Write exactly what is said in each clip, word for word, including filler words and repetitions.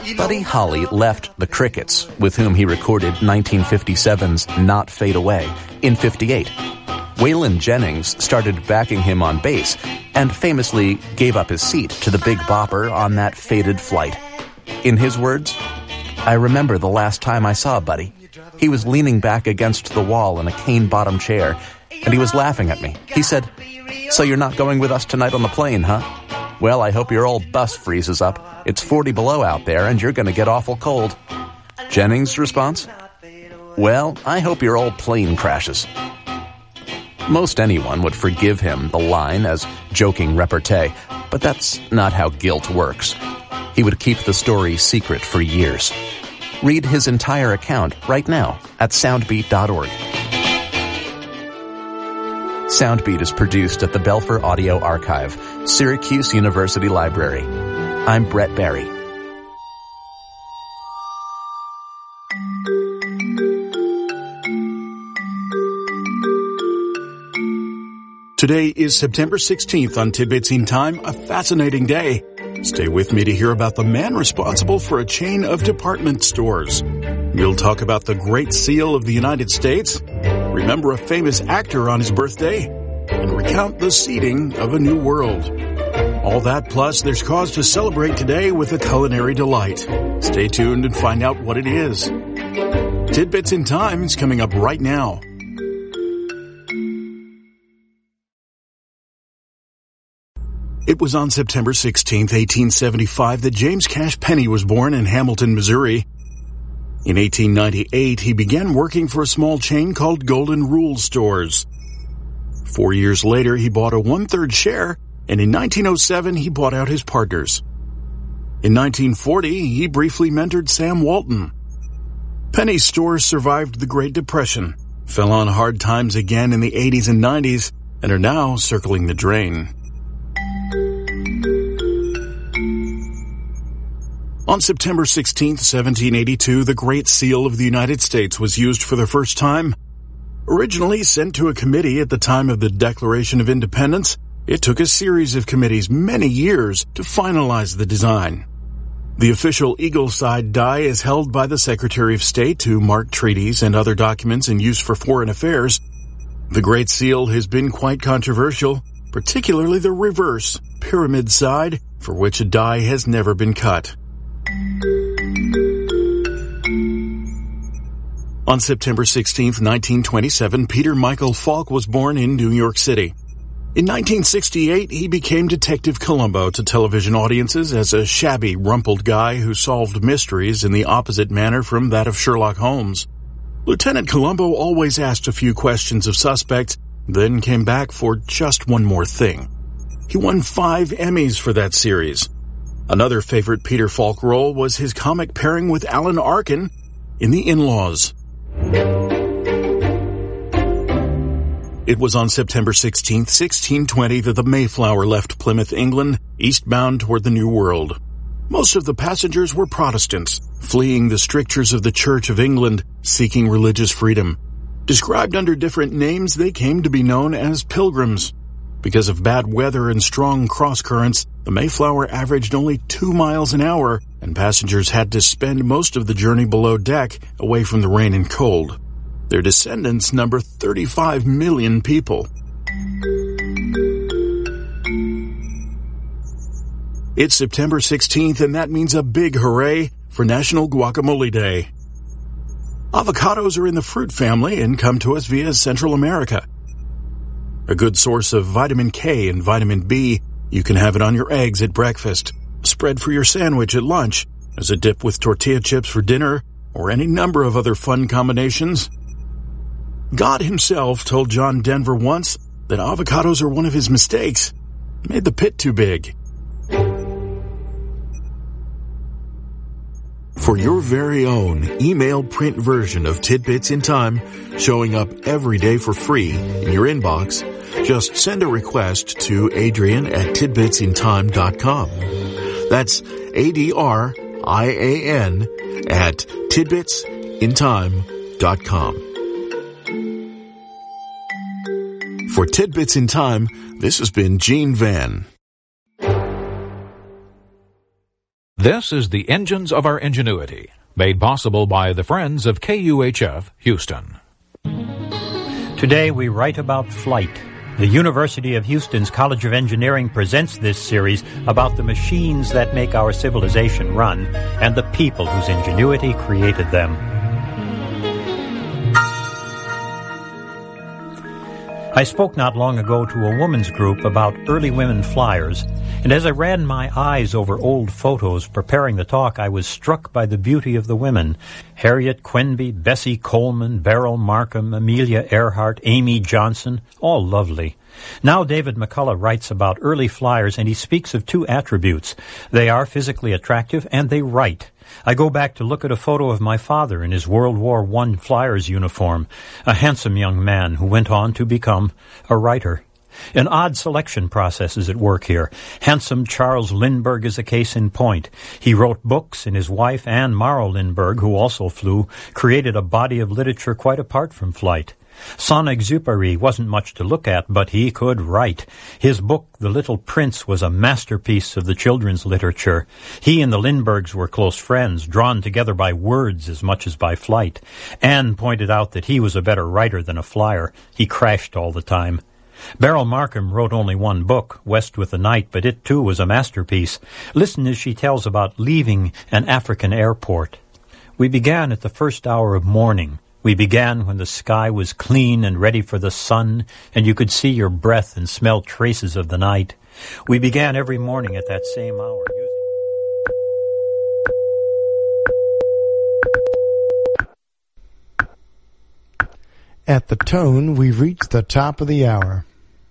Buddy Holly left the Crickets, with whom he recorded nineteen fifty-seven's Not Fade Away, in fifty-eight. Waylon Jennings started backing him on bass and famously gave up his seat to the Big Bopper on that fated flight. In his words, "I remember the last time I saw Buddy. He was leaning back against the wall in a cane-bottom chair, and he was laughing at me. He said, 'So you're not going with us tonight on the plane, huh? Well, I hope your old bus freezes up. It's forty below out there, and you're going to get awful cold.' Jennings' response? 'Well, I hope your old plane crashes.' Most anyone would forgive him the line as joking repartee, but that's not how guilt works. He would keep the story secret for years. Read his entire account right now at soundbeat dot org. Soundbeat is produced at the Belfer Audio Archive, Syracuse University Library. I'm Brett Barry. Today is September sixteenth on Tidbits in Time, a fascinating day. Stay with me to hear about the man responsible for a chain of department stores. We'll talk about the Great Seal of the United States, remember a famous actor on his birthday, and recount the seeding of a new world. All that plus there's cause to celebrate today with a culinary delight. Stay tuned and find out what it is. Tidbits in Time is coming up right now. It was on September sixteenth, eighteen seventy-five that James Cash Penney was born in Hamilton, Missouri. In eighteen ninety-eight, he began working for a small chain called Golden Rule Stores. Four years later, he bought a one-third share, and in nineteen oh seven, he bought out his partners. In nineteen forty, he briefly mentored Sam Walton. Penney's stores survived the Great Depression, fell on hard times again in the eighties and nineties, and are now circling the drain. On September sixteenth, seventeen eighty-two, the Great Seal of the United States was used for the first time. Originally sent to a committee at the time of the Declaration of Independence, it took a series of committees many years to finalize the design. The official eagle-side die is held by the Secretary of State to mark treaties and other documents in use for foreign affairs. The Great Seal has been quite controversial, particularly the reverse, pyramid side, for which a die has never been cut. On September sixteenth, nineteen twenty-seven, Peter Michael Falk was born in New York City. In nineteen sixty-eight, he became Detective Columbo to television audiences as a shabby, rumpled guy who solved mysteries in the opposite manner from that of Sherlock Holmes. Lieutenant Columbo always asked a few questions of suspects, then came back for just one more thing. He won five Emmys for that series. Another favorite Peter Falk role was his comic pairing with Alan Arkin in The In-Laws. It was on September sixteenth, sixteen twenty that the Mayflower left Plymouth, England, eastbound toward the New World. Most of the passengers were Protestants, fleeing the strictures of the Church of England, seeking religious freedom. Described under different names, they came to be known as pilgrims. Because of bad weather and strong cross-currents, the Mayflower averaged only two miles an hour, and passengers had to spend most of the journey below deck, away from the rain and cold. Their descendants number thirty-five million people. It's September sixteenth, and that means a big hooray for National Guacamole Day. Avocados are in the fruit family and come to us via Central America. A good source of vitamin K and vitamin B, you can have it on your eggs at breakfast, spread for your sandwich at lunch, as a dip with tortilla chips for dinner, or any number of other fun combinations. God himself told John Denver once that avocados are one of his mistakes. Made the pit too big. For your very own email print version of Tidbits in Time, showing up every day for free in your inbox, just send a request to Adrian at tidbits in time dot com. That's A D R I A N at tidbits in time dot com. For Tidbits in Time, this has been Gene Van. This is the Engines of Our Ingenuity, made possible by the Friends of K U H F Houston. Today we write about flight. The University of Houston's College of Engineering presents this series about the machines that make our civilization run and the people whose ingenuity created them. I spoke not long ago to a women's group about early women flyers, and as I ran my eyes over old photos preparing the talk, I was struck by the beauty of the women. Harriet Quenby, Bessie Coleman, Beryl Markham, Amelia Earhart, Amy Johnson, all lovely. Now David McCullough writes about early flyers, and he speaks of two attributes. They are physically attractive, and they write. I go back to look at a photo of my father in his World War One flyer's uniform, a handsome young man who went on to become a writer. An odd selection process is at work here. Handsome Charles Lindbergh is a case in point. He wrote books, and his wife, Anne Morrow Lindbergh, who also flew, created a body of literature quite apart from flight. Saint-Exupéry wasn't much to look at, but he could write. His book, The Little Prince, was a masterpiece of the children's literature. He and the Lindberghs were close friends, drawn together by words as much as by flight. Anne pointed out that he was a better writer than a flyer. He crashed all the time. Beryl Markham wrote only one book, West with the Night, but it too was a masterpiece. Listen as she tells about leaving an African airport. We began at the first hour of morning. We began when the sky was clean and ready for the sun, and you could see your breath and smell traces of the night. We began every morning at that same hour. At the tone, we've reached the top of the hour.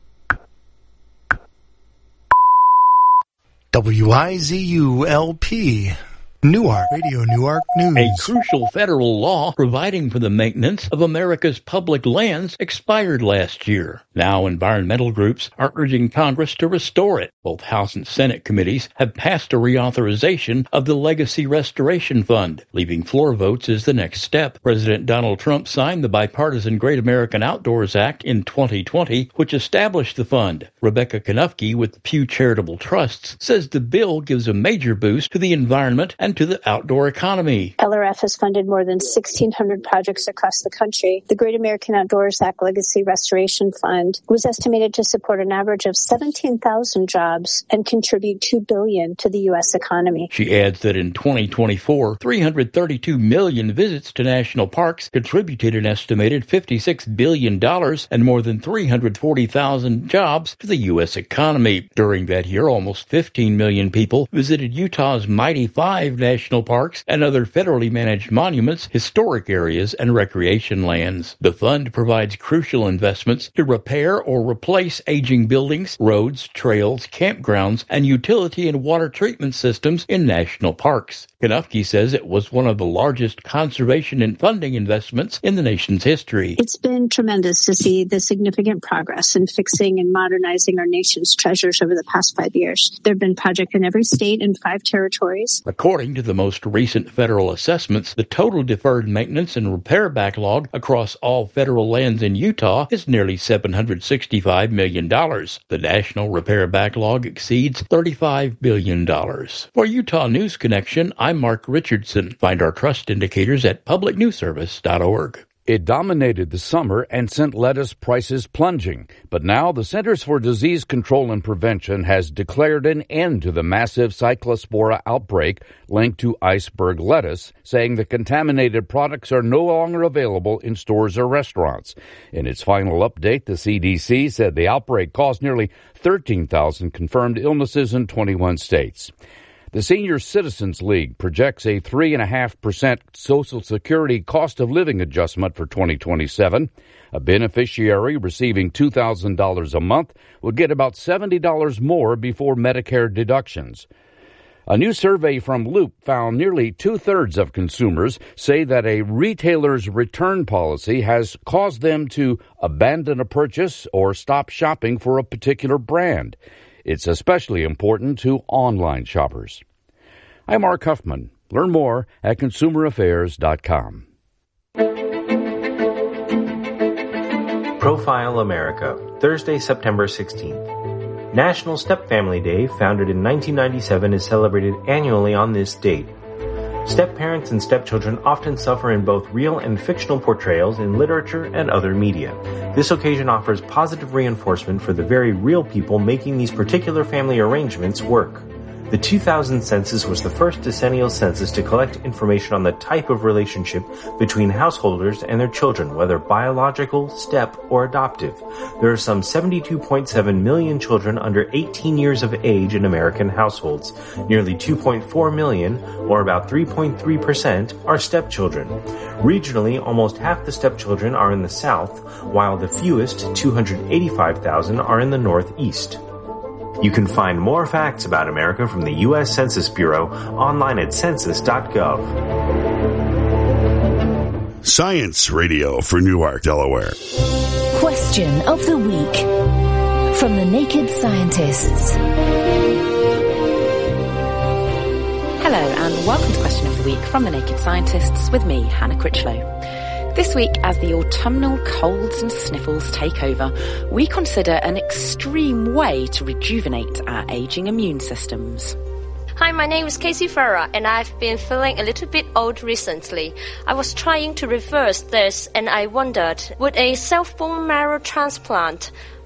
W I Z U L P Newark, Radio Newark News. A crucial federal law providing for the maintenance of America's public lands expired last year. Now environmental groups are urging Congress to restore it. Both House and Senate committees have passed a reauthorization of the Legacy Restoration Fund. Leaving floor votes is the next step. President Donald Trump signed the bipartisan Great American Outdoors Act in twenty twenty, which established the fund. Rebecca Kanufke with the Pew Charitable Trusts says the bill gives a major boost to the environment and to the outdoor economy. L R F has funded more than sixteen hundred projects across the country. The Great American Outdoors Act Legacy Restoration Fund was estimated to support an average of seventeen thousand jobs and contribute two billion dollars to the U S economy. She adds that in twenty twenty-four, three hundred thirty-two million visits to national parks contributed an estimated fifty-six billion dollars and more than three hundred forty thousand jobs to the U S economy. During that year, almost fifteen million people visited Utah's Mighty Five national parks and other federally managed monuments, historic areas, and recreation lands. The fund provides crucial investments to repair or replace aging buildings, roads, trails, campgrounds, and utility and water treatment systems in national parks. Kanufke says it was one of the largest conservation and funding investments in the nation's history. It's been tremendous to see the significant progress in fixing and modernizing our nation's treasures over the past five years. There have been projects in every state and five territories. According to the most recent federal assessments, the total deferred maintenance and repair backlog across all federal lands in Utah is nearly seven hundred sixty-five million dollars. The national repair backlog exceeds thirty-five billion dollars. For Utah News Connection, I'm Mark Richardson. Find our trust indicators at public news service dot org. It dominated the summer and sent lettuce prices plunging. But now the Centers for Disease Control and Prevention has declared an end to the massive Cyclospora outbreak linked to iceberg lettuce, saying the contaminated products are no longer available in stores or restaurants. In its final update, the C D C said the outbreak caused nearly thirteen thousand confirmed illnesses in twenty-one states. The Senior Citizens League projects a three point five percent Social Security cost of living adjustment for twenty twenty-seven. A beneficiary receiving two thousand dollars a month will get about seventy dollars more before Medicare deductions. A new survey from Loop found nearly two-thirds of consumers say that a retailer's return policy has caused them to abandon a purchase or stop shopping for a particular brand. It's especially important to online shoppers. I'm Mark Huffman. Learn more at consumer affairs dot com. Profile America, Thursday, September sixteenth. National Step-Family Day, founded in nineteen ninety-seven, is celebrated annually on this date. Step-parents and stepchildren often suffer in both real and fictional portrayals in literature and other media. This occasion offers positive reinforcement for the very real people making these particular family arrangements work. The two thousand census was the first decennial census to collect information on the type of relationship between householders and their children, whether biological, step, or adoptive. There are some seventy-two point seven million children under eighteen years of age in American households. Nearly two point four million, or about three point three percent, are stepchildren. Regionally, almost half the stepchildren are in the South, while the fewest, two hundred eighty-five thousand, are in the Northeast. You can find more facts about America from the U S Census Bureau online at census dot gov. Science Radio for Newark, Delaware. Question of the week from the Naked Scientists. Hello and welcome to Question of the Week from the Naked Scientists with me, Hannah Critchlow. This week, as the autumnal colds and sniffles take over, we consider an extreme way to rejuvenate our aging immune systems. Hi, my name is Casey Farah, and I've been feeling a little bit old recently. I was trying to reverse this, and I wondered, would a self-bone marrow transplant